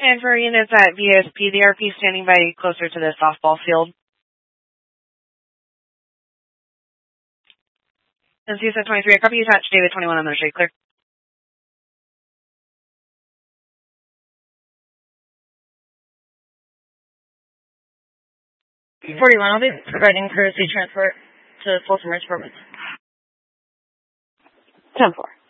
And for units at VSP, the RP standing by closer to the softball field. And CSN 23, I copy you attached, David 21, I'm going to show you clear. I'll be providing courtesy transport to Folsom Ridge Department. 10-4.